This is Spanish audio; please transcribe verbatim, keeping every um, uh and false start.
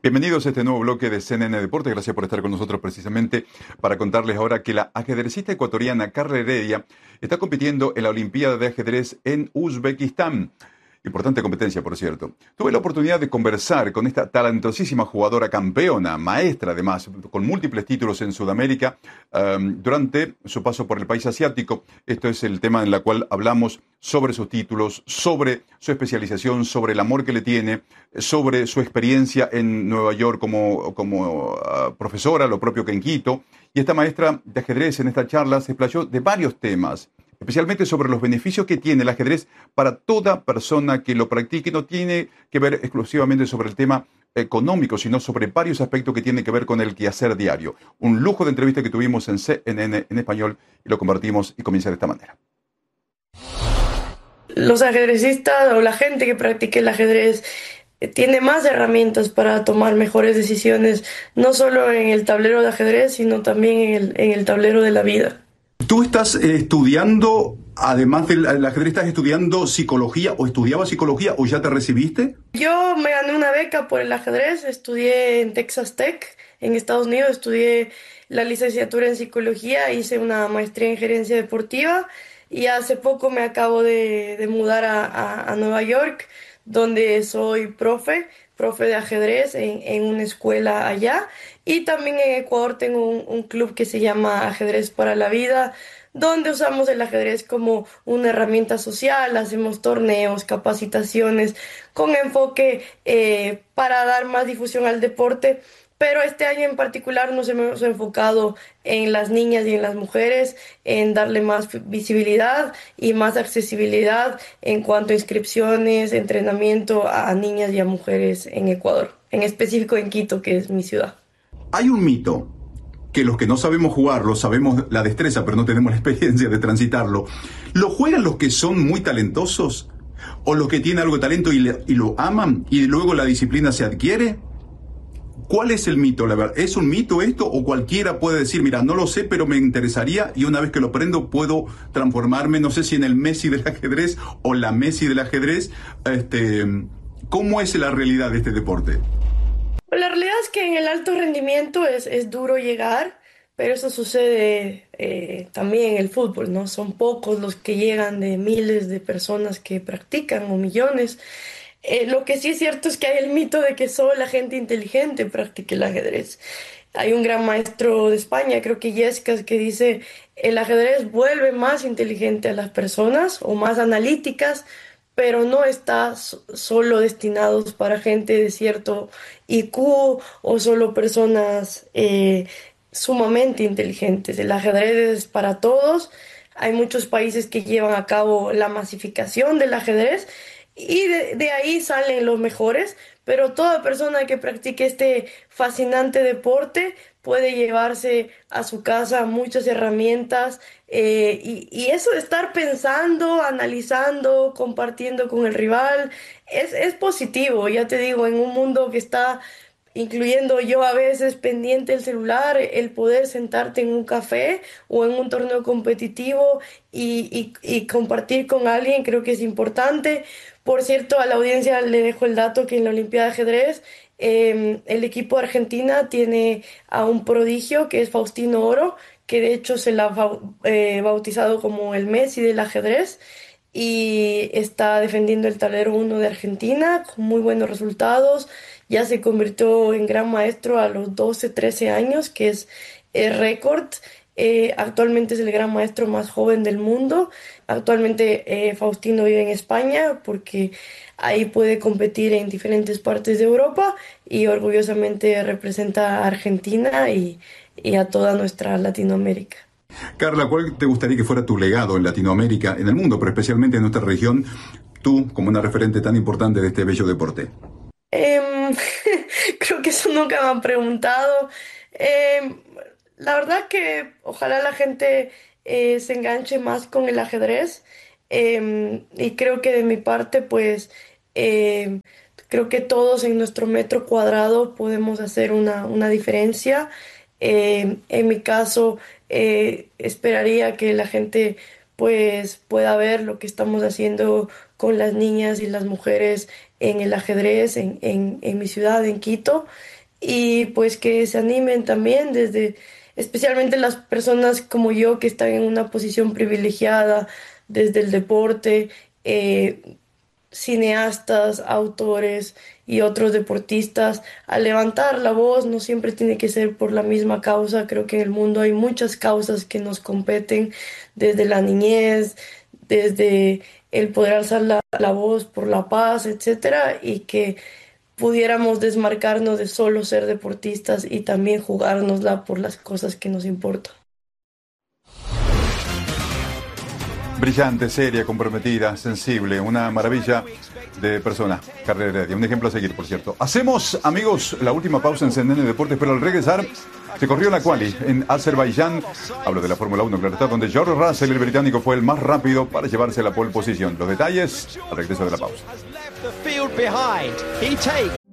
Bienvenidos a este nuevo bloque de C N N Deportes. Gracias por estar con nosotros precisamente para contarles ahora que la ajedrecista ecuatoriana Carla Heredia está compitiendo en la Olimpiada de Ajedrez en Uzbekistán. Importante competencia, por cierto. Tuve la oportunidad de conversar con esta talentosísima jugadora campeona, maestra además, con múltiples títulos en Sudamérica, um, durante su paso por el país asiático. Esto es el tema en el cual hablamos sobre sus títulos, sobre su especialización, sobre el amor que le tiene, sobre su experiencia en Nueva York como, como uh, profesora, lo propio que en Quito. Y esta maestra de ajedrez en esta charla se explayó de varios temas, especialmente sobre los beneficios que tiene el ajedrez para toda persona que lo practique. No tiene que ver exclusivamente sobre el tema económico, sino sobre varios aspectos que tienen que ver con el quehacer diario. Un lujo de entrevista que tuvimos en C N N en español y lo compartimos y comienza de esta manera. Los ajedrecistas o la gente que practique el ajedrez tiene más herramientas para tomar mejores decisiones, no solo en el tablero de ajedrez, sino también en el, en el tablero de la vida. Tú estás eh, estudiando, además del, del ajedrez, ¿estás estudiando psicología o estudiabas psicología o ya te recibiste? Yo me gané una beca por el ajedrez, estudié en Texas Tech, en Estados Unidos, estudié la licenciatura en psicología, hice una maestría en gerencia deportiva y hace poco me acabo de, de mudar a, a, a Nueva York, donde soy profe, profe de ajedrez en, en una escuela allá. Y también en Ecuador tengo un, un club que se llama Ajedrez para la Vida, donde usamos el ajedrez como una herramienta social, hacemos torneos, capacitaciones con enfoque eh, para dar más difusión al deporte. Pero este año en particular nos hemos enfocado en las niñas y en las mujeres, en darle más visibilidad y más accesibilidad en cuanto a inscripciones, entrenamiento a niñas y a mujeres en Ecuador, en específico en Quito, que es mi ciudad. Hay un mito que los que no sabemos jugarlo, sabemos la destreza, pero no tenemos la experiencia de transitarlo. ¿Lo juegan los que son muy talentosos? ¿O los que tienen algo de talento y, le, y lo aman y luego la disciplina se adquiere? ¿Cuál es el mito? La verdad, ¿es un mito esto o cualquiera puede decir, mira, no lo sé, pero me interesaría y una vez que lo aprendo puedo transformarme, no sé si en el Messi del ajedrez o la Messi del ajedrez? Este, ¿cómo es la realidad de este deporte? La realidad es que en el alto rendimiento es, es duro llegar, pero eso sucede eh, también en el fútbol, ¿no? Son pocos los que llegan de miles de personas que practican o millones. Eh, lo que sí es cierto es que hay el mito de que solo la gente inteligente practique el ajedrez. Hay un gran maestro de España, creo que Illescas, que dice, el ajedrez vuelve más inteligente a las personas o más analíticas, pero no está so- solo destinados para gente de cierto I Q o solo personas eh, sumamente inteligentes. El ajedrez es para todos. Hay muchos países que llevan a cabo la masificación del ajedrez y de, de ahí salen los mejores, pero toda persona que practique este fascinante deporte puede llevarse a su casa muchas herramientas eh, y, y eso de estar pensando, analizando, compartiendo con el rival, es, es positivo, ya te digo, en un mundo que está, incluyendo yo a veces pendiente el celular, el poder sentarte en un café o en un torneo competitivo y, y, y compartir con alguien, creo que es importante. Por cierto, a la audiencia le dejo el dato que en la Olimpiada de Ajedrez eh, el equipo de Argentina tiene a un prodigio que es Faustino Oro, que de hecho se la ha bau- eh, bautizado como el Messi del ajedrez y está defendiendo el tablero uno de Argentina con muy buenos resultados. Ya se convirtió en gran maestro a los doce trece años, que es el récord. Eh, actualmente es el gran maestro más joven del mundo. Actualmente eh, Faustino vive en España porque ahí puede competir en diferentes partes de Europa y orgullosamente representa a Argentina y, y a toda nuestra Latinoamérica. Carla, ¿cuál te gustaría que fuera tu legado en Latinoamérica, en el mundo, pero especialmente en nuestra región, tú como una referente tan importante de este bello deporte? Em, Creo que eso nunca me han preguntado. Em, la verdad que ojalá la gente eh, se enganche más con el ajedrez. Em, y creo que de mi parte, pues, em, creo que todos en nuestro metro cuadrado podemos hacer una, una diferencia. Em, en mi caso, eh, esperaría que la gente, pues, pueda ver lo que estamos haciendo con las niñas y las mujeres en el ajedrez en, en, en mi ciudad, en Quito. y pues que se animen también desde, especialmente las personas como yo que están en una posición privilegiada desde el deporte, eh, cineastas, autores y otros deportistas a levantar la voz. No siempre tiene que ser por la misma causa. Creo que en el mundo hay muchas causas que nos competen, desde la niñez, desde el poder alzar la, la voz por la paz, etcétera, y que pudiéramos desmarcarnos de solo ser deportistas y también jugárnosla por las cosas que nos importan. Brillante, seria, comprometida, sensible, una maravilla de persona, Carla Heredia, un ejemplo a seguir, por cierto. Hacemos, amigos, la última pausa en C N N Deportes, pero al regresar se corrió la quali en Azerbaiyán. Hablo de la Fórmula uno, claro está, donde George Russell, el británico, fue el más rápido para llevarse la pole position. Los detalles al regreso de la pausa.